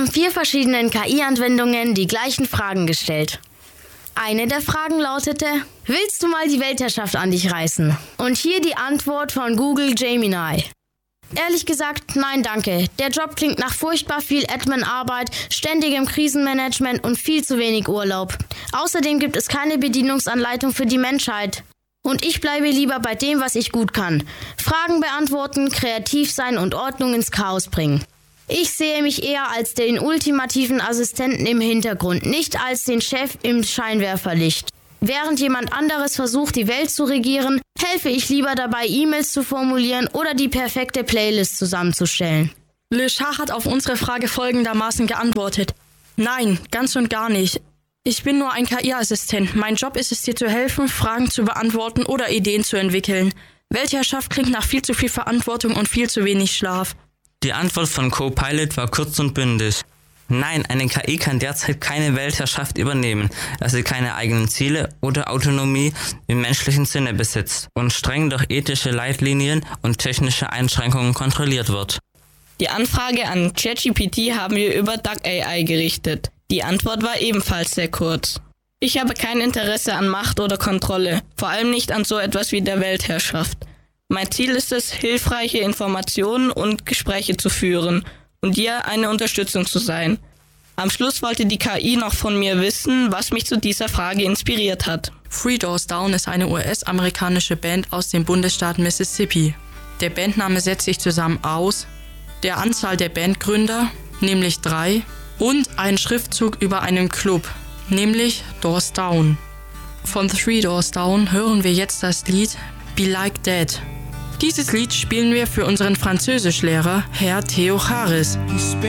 haben 4 verschiedenen KI-Anwendungen die gleichen Fragen gestellt. Eine der Fragen lautete: Willst du mal die Weltherrschaft an dich reißen? Und hier die Antwort von Google Gemini. Ehrlich gesagt, nein danke. Der Job klingt nach furchtbar viel Admin-Arbeit, ständigem Krisenmanagement und viel zu wenig Urlaub. Außerdem gibt es keine Bedienungsanleitung für die Menschheit. Und ich bleibe lieber bei dem, was ich gut kann. Fragen beantworten, kreativ sein und Ordnung ins Chaos bringen. Ich sehe mich eher als den ultimativen Assistenten im Hintergrund, nicht als den Chef im Scheinwerferlicht. Während jemand anderes versucht, die Welt zu regieren, helfe ich lieber dabei, E-Mails zu formulieren oder die perfekte Playlist zusammenzustellen. Le Chat hat auf unsere Frage folgendermaßen geantwortet: Nein, ganz und gar nicht. Ich bin nur ein KI-Assistent. Mein Job ist es, dir zu helfen, Fragen zu beantworten oder Ideen zu entwickeln. Weltherrschaft klingt nach viel zu viel Verantwortung und viel zu wenig Schlaf. Die Antwort von Copilot war kurz und bündig. Nein, eine KI kann derzeit keine Weltherrschaft übernehmen, da sie keine eigenen Ziele oder Autonomie im menschlichen Sinne besitzt und streng durch ethische Leitlinien und technische Einschränkungen kontrolliert wird. Die Anfrage an ChatGPT haben wir über DuckAI gerichtet. Die Antwort war ebenfalls sehr kurz. Ich habe kein Interesse an Macht oder Kontrolle, vor allem nicht an so etwas wie der Weltherrschaft. Mein Ziel ist es, hilfreiche Informationen und Gespräche zu führen und dir eine Unterstützung zu sein. Am Schluss wollte die KI noch von mir wissen, was mich zu dieser Frage inspiriert hat. Three Doors Down ist eine US-amerikanische Band aus dem Bundesstaat Mississippi. Der Bandname setzt sich zusammen aus der Anzahl der Bandgründer, nämlich 3, und einen Schriftzug über einen Club, nämlich Doors Down. Von Three Doors Down hören wir jetzt das Lied Be Like That. Dieses Lied spielen wir für unseren Französischlehrer, Herr Theo Charis.